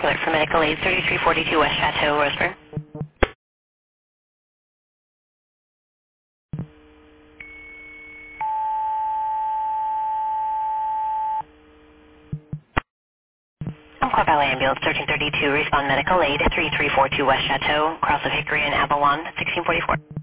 Alert for medical aid, 3342 West Chateau, Roseburg. Umpqua Valley Ambulance, 1332, respond medical aid, 3342 West Chateau, cross of Hickory and Avalon, 1644.